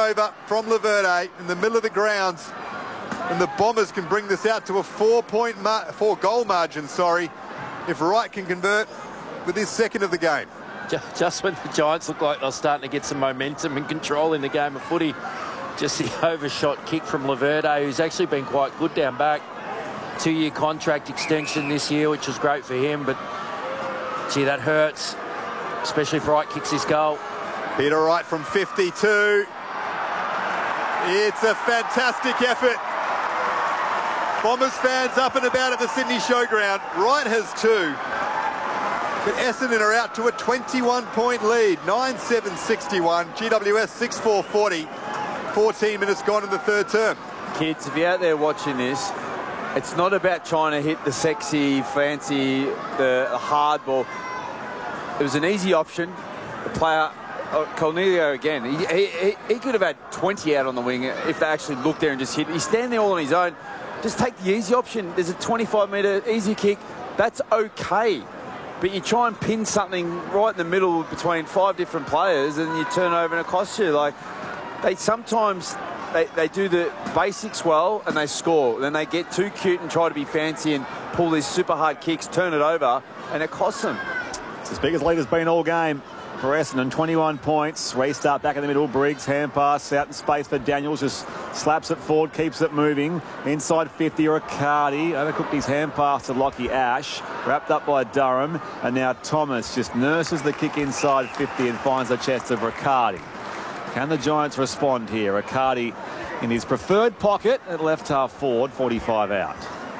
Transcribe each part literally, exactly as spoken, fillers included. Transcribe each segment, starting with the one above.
over from Laverde in the middle of the grounds, and the Bombers can bring this out to a four-point, mar four-goal margin, sorry, if Wright can convert with his second of the game. Just when the Giants look like they're starting to get some momentum and control in the game of footy, just the overshot kick from Laverde, who's actually been quite good down back. Two-year contract extension this year, which was great for him, but gee, that hurts, especially if Wright kicks this goal. Peter Wright from fifty-two. It's a fantastic effort. Bombers fans up and about at the Sydney Showground. Wright has two. But Essendon are out to a twenty-one point lead. nine seven sixty-one. G W S six four forty. fourteen minutes gone in the third term. Kids, if you're out there watching this, it's not about trying to hit the sexy, fancy, the, the hard ball. It was an easy option. The player, oh, Cornelio again, he, he, he could have had twenty out on the wing if they actually looked there and just hit. He's standing there all on his own. Just take the easy option. There's a twenty-five metre easy kick. That's okay. But you try and pin something right in the middle between five different players and you turn over and it costs you. Like, they sometimes, they, they do the basics well and they score. Then they get too cute and try to be fancy and pull these super hard kicks, turn it over, and it costs them. It's as big as lead has been all game for Essendon. twenty-one points. Restart back in the middle. Briggs, hand pass out in space for Daniels. Just slaps it forward, keeps it moving. Inside fifty, Riccardi. Overcooked his hand pass to Lockie Ash. Wrapped up by Durham. And now Thomas just nurses the kick inside fifty and finds the chest of Riccardi. Can the Giants respond here? Riccardi in his preferred pocket at left half forward, forty-five out.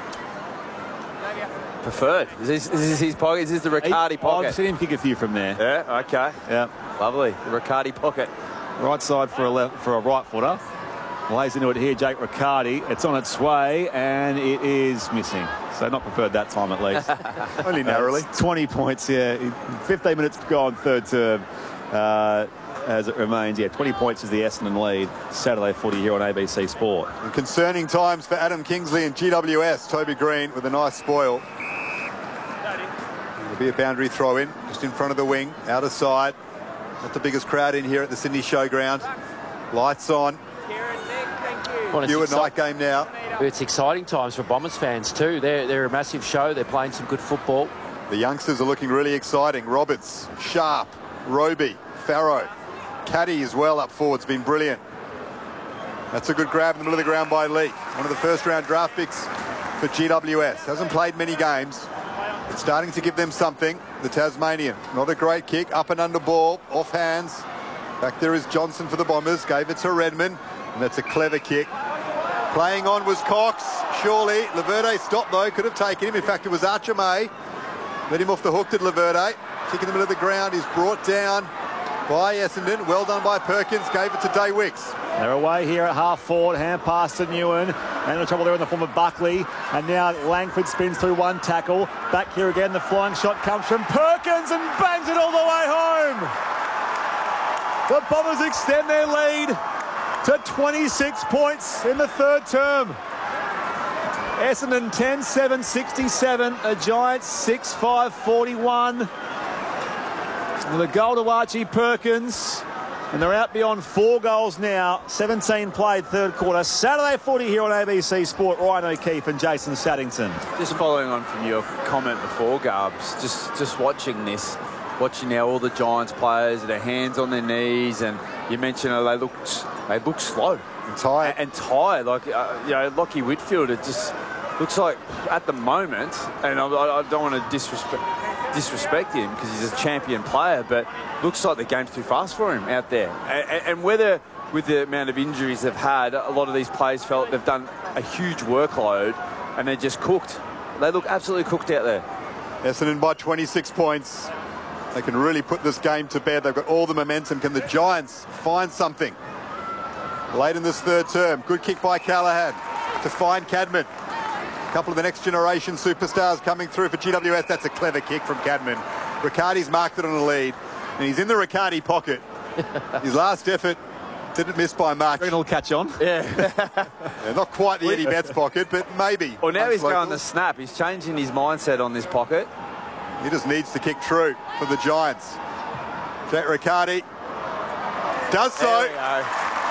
Preferred. Is this, is this his pocket? Is this the Riccardi pocket? I've seen him kick a few from there. Yeah, okay. Yeah. Lovely. The Riccardi pocket. Right side for a left, for a right footer. Lays into it here, Jake Riccardi. It's on its way, and it is missing. So not preferred that time, at least. Only narrowly. Uh, twenty points, yeah. fifteen minutes to go on third term. Uh, as it remains, yeah, twenty points is the Essendon lead. Saturday footy here on A B C Sport. And concerning times for Adam Kingsley and G W S. Toby Green with a nice spoil. It'll be a boundary throw in, just in front of the wing, outer side. Not the biggest crowd in here at the Sydney Showground. Lights on. Well, You at night game now. It's exciting times for Bombers fans too. They're, they're a massive show. They're playing some good football. The youngsters are looking really exciting. Roberts, Sharp, Roby, Farrow. Caddy as well up forward. It's been brilliant. That's a good grab in the middle of the ground by Leake. One of the first round draft picks for G W S. Hasn't played many games. It's starting to give them something. The Tasmanian. Not a great kick. Up and under ball. Off hands. Back there is Johnson for the Bombers. Gave it to Redmond. And that's a clever kick. Playing on was Cox. Surely. Laverde stopped though. Could have taken him. In fact, it was Archer May. Let him off the hook, did Laverde. Kick in the middle of the ground is brought down by Essendon. Well done by Perkins. Gave it to Day Wicks. They're away here at half forward. Hand pass to Newen. And in trouble there in the form of Buckley. And now Langford spins through one tackle. Back here again. The flying shot comes from Perkins and bangs it all the way home. The Bombers extend their lead to twenty-six points in the third term. Essendon ten seven sixty-seven. The Giants six five forty-one. With a goal to Archie Perkins. And they're out beyond four goals now. seventeen played third quarter. Saturday footy here on A B C Sport. Ryan O'Keefe and Jason Saddington. Just following on from your comment before, Garbs, just, just watching this, watching now all the Giants players, their hands on their knees, and you mentioned uh, they look, they look slow. And tired. And, and tired. Like, uh, you know, Lockie Whitfield, it just looks like at the moment, and I, I don't want to disrespect, disrespect him because he's a champion player, but looks like the game's too fast for him out there. And, and whether with the amount of injuries they've had, a lot of these players felt they've done a huge workload and they're just cooked. They look absolutely cooked out there. Essendon by twenty-six points. They can really put this game to bed. They've got all the momentum. Can the Giants find something late in this third term? Good kick by Callaghan to find Cadman. A couple of the next generation superstars coming through for G W S. That's a clever kick from Cadman. Riccardi's marked it on a lead, and he's in the Riccardi pocket. His last effort didn't miss by much. It'll catch on. Yeah. Yeah, not quite the Eddie Betts pocket, but maybe. Well, now he's local. going the snap. He's changing his mindset on this pocket. He just needs to kick true for the Giants. Jack Riccardi does so. There we go.